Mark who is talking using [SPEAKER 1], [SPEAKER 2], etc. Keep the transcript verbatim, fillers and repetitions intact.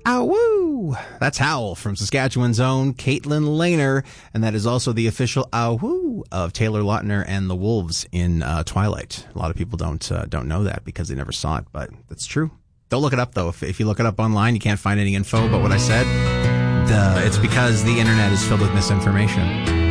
[SPEAKER 1] Ow-woo! That's Howl from Saskatchewan's own Caitlin Lehner, and that is also the official ow-woo of Taylor Lautner and the Wolves in uh, Twilight. A lot of people don't uh, don't know that because they never saw it, but that's true. Don't look it up, though. If, if you look it up online, you can't find any info about what I said. The, it's because the internet is filled with misinformation.